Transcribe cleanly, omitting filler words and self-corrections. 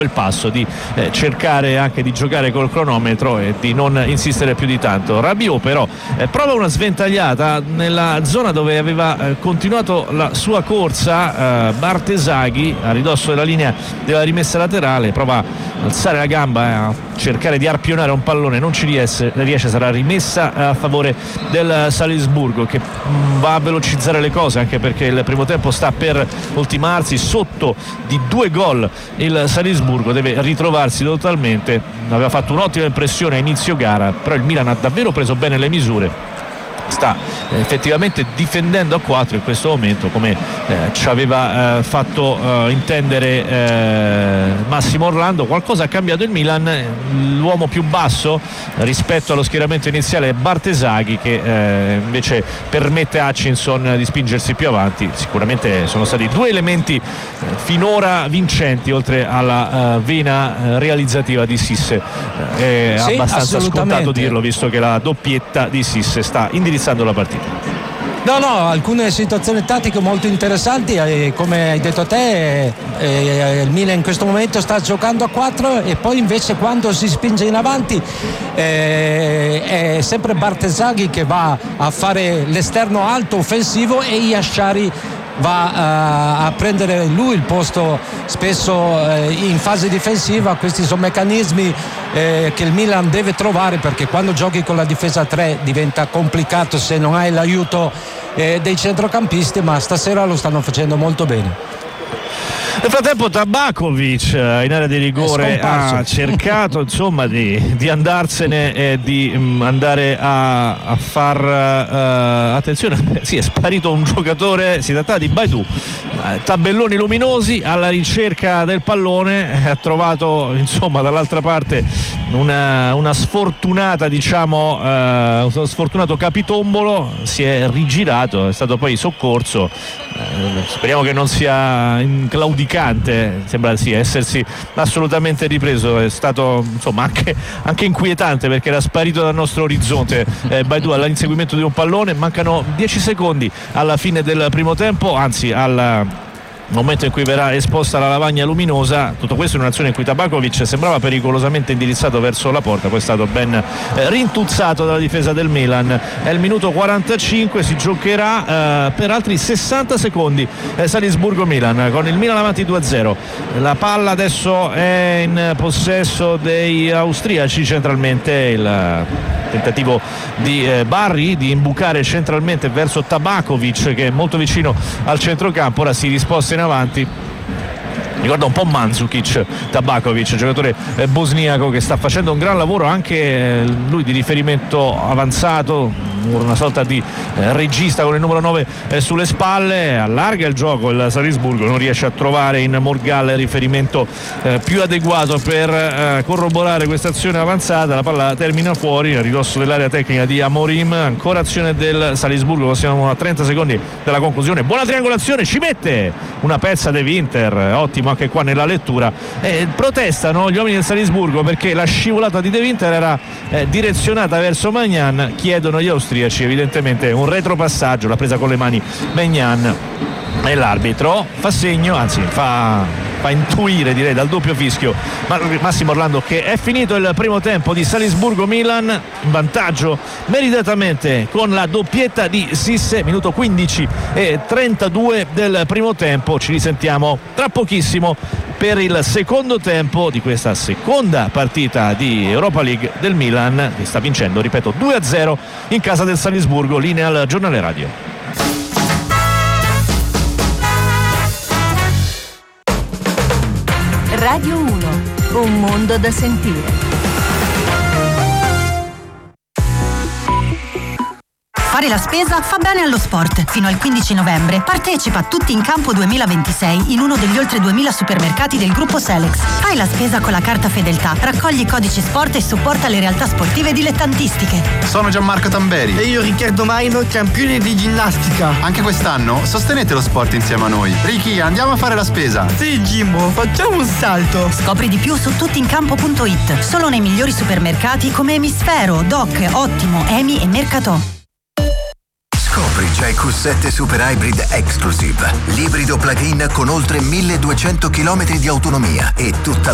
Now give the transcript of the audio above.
il passo di cercare anche di giocare col cronometro e di non insistere più di tanto. Rabiot però prova una sventagliata nella zona dove aveva continuato la sua corsa. Bartesaghi a ridosso della linea della rimessa laterale prova a alzare la gamba a cercare di arpionare un pallone, non ci riesce, sarà rimessa a favore del Salisburgo, che va a velocizzare le cose, anche perché il primo tempo sta per ultimarsi. Sotto di 2 gol il Salisburgo deve ritrovarsi totalmente. Aveva fatto un'ottima impressione a inizio gara, però il Milan ha davvero preso bene le misure, sta effettivamente difendendo a 4 in questo momento, come ci aveva fatto intendere Massimo Orlando. Qualcosa ha cambiato il Milan. L'uomo più basso rispetto allo schieramento iniziale è Bartesaghi, che invece permette a Hutchinson di spingersi più avanti. Sicuramente sono stati 2 elementi finora vincenti, oltre alla vena realizzativa di Sisse. È abbastanza scontato dirlo, visto che la doppietta di Sisse sta indirizzando la partita. No, alcune situazioni tattiche molto interessanti, come hai detto te, il Milan in questo momento sta giocando a 4 e poi invece quando si spinge in avanti è sempre Bartesaghi che va a fare l'esterno alto offensivo e Yashari va a prendere lui il posto spesso in fase difensiva. Questi sono meccanismi che il Milan deve trovare, perché quando giochi con la difesa 3 diventa complicato se non hai l'aiuto dei centrocampisti, ma stasera lo stanno facendo molto bene. Nel frattempo Tabakovic in area di rigore ha cercato insomma di andarsene e di andare a far attenzione, sì, è sparito un giocatore, si tratta di Baidoo. Tabelloni luminosi alla ricerca del pallone, ha trovato insomma dall'altra parte una sfortunata, diciamo, uno sfortunato capitombolo, si è rigirato, è stato poi soccorso. Speriamo che non sia claudicante, sembra sì essersi assolutamente ripreso. È stato insomma anche inquietante, perché era sparito dal nostro orizzonte Baidoo all'inseguimento di un pallone. Mancano 10 secondi alla fine del primo tempo, anzi al momento in cui verrà esposta la lavagna luminosa. Tutto questo in un'azione in cui Tabakovic sembrava pericolosamente indirizzato verso la porta, poi è stato ben rintuzzato dalla difesa del Milan. È il minuto 45, si giocherà per altri 60 secondi Salisburgo-Milan, con il Milan avanti 2-0. La palla adesso è in possesso dei austriaci centralmente. Il tentativo di Barry di imbucare centralmente verso Tabakovic, che è molto vicino al centrocampo. Ora si risposta in avanti, ricorda un po' Mandzukic Tabakovic, giocatore bosniaco che sta facendo un gran lavoro, anche lui di riferimento avanzato, una sorta di regista con il numero 9 sulle spalle. Allarga il gioco il Salisburgo, non riesce a trovare in Morgal riferimento più adeguato per corroborare questa azione avanzata. La palla termina fuori a ridosso dell'area tecnica di Amorim. Ancora azione del Salisburgo, siamo a 30 secondi dalla conclusione. Buona triangolazione, ci mette una pezza De Winter, ottimo anche qua nella lettura. Protestano gli uomini del Salisburgo perché la scivolata di De Winter era direzionata verso Maignan. Chiedono gli austriaci evidentemente un retropassaggio, l'ha presa con le mani Maignan e l'arbitro fa segno, anzi fa intuire, direi, dal doppio fischio Massimo Orlando che è finito il primo tempo di Salisburgo-Milan, in vantaggio meritatamente con la doppietta di Sisse. Minuto 15 e 32 del primo tempo. Ci risentiamo tra pochissimo per il secondo tempo di questa seconda partita di Europa League del Milan, che sta vincendo, ripeto, 2-0 in casa del Salisburgo. Linea al giornale radio. Radio 1, un mondo da sentire. Fare la spesa fa bene allo sport. Fino al 15 novembre partecipa a Tutti in Campo 2026 in uno degli oltre 2000 supermercati del gruppo Selex. Fai la spesa con la carta Fedeltà, raccogli codici sport e supporta le realtà sportive dilettantistiche. Sono Gianmarco Tamberi. E io Riccardo Maino, campione di ginnastica. Anche quest'anno sostenete lo sport insieme a noi. Ricky, andiamo a fare la spesa. Sì, Jimbo, facciamo un salto. Scopri di più su tuttincampo.it. Solo nei migliori supermercati come Emisfero, Doc, Ottimo, Emi e Mercatò. Scopri già i Q7 Super Hybrid Exclusive, l'ibrido plug-in con oltre 1200 km di autonomia e tutta